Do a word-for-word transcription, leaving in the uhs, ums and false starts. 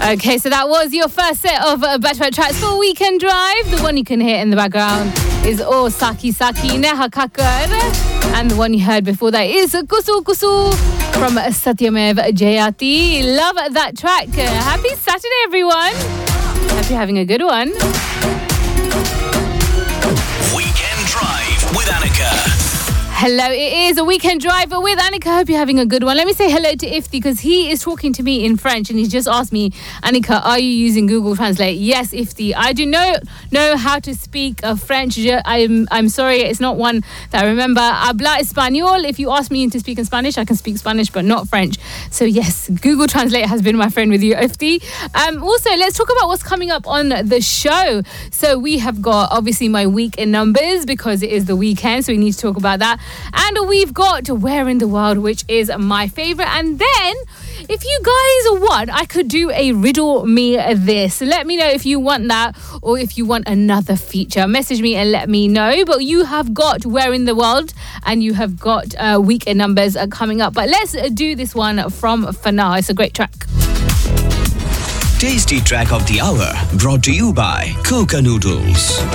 Okay, so that was your first set of uh, back-to-back tracks for Weekend Drive. The one you can hear in the background is O Saki Saki Neha Kakar. And the one you heard before that is Kusu Kusu from Satyamev Jayati. Love that track. Happy Saturday, everyone. Hope you're having a good one. Weekend Drive with Annika. Hello, it is a Weekend Drive with Annika. Hope you're having a good one. Let me say hello to Ifti because he is talking to me in French and he's just asked me, Annika, are you using Google Translate? Yes, Ifti. I do not know how to speak uh, French. Je, I'm I'm sorry, it's not one that I remember. Habla español. If you ask me to speak in Spanish, I can speak Spanish, but not French. So yes, Google Translate has been my friend with you, Ifti. Um, also, let's talk about what's coming up on the show. So we have got, obviously, my week in numbers because it is the weekend, so we need to talk about that. And we've got Where in the World, which is my favourite. And then, if you guys want, I could do a Riddle Me This. Let me know if you want that or if you want another feature. Message me and let me know. But you have got Where in the World and you have got uh, Week in Numbers uh, coming up. But let's do this one from Fana. It's a great track. Tasty Track of the Hour, brought to you by Coca Noodles.